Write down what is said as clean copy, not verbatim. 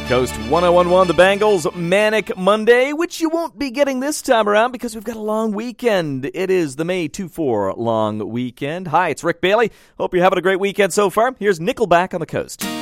Coast 1011, the Bangles Manic Monday, which you won't be getting this time around because we've got a long weekend. It is the May 2-4 long weekend. Hi, it's Rick Bailey. Hope you're having a great weekend so far. Here's Nickelback on the Coast.